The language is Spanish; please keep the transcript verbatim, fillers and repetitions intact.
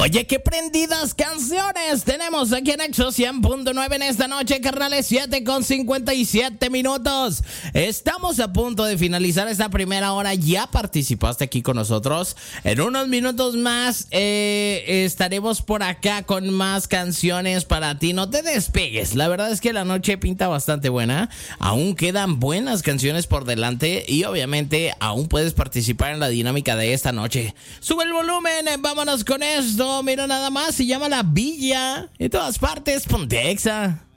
Oye, qué prendidas canciones tenemos aquí en Exo cien punto nueve en esta noche, carnales. Siete con cincuenta y siete minutos. Estamos a punto de finalizar esta primera hora. Ya participaste aquí con nosotros. En unos minutos más eh, estaremos por acá con más canciones para ti. No te despegues. La verdad es que la noche pinta bastante buena. Aún quedan buenas canciones por delante y obviamente aún puedes participar en la dinámica de esta noche. Sube el volumen, vámonos con esto. Mira nada más, se llama La Villa. En todas partes, ponte Exa.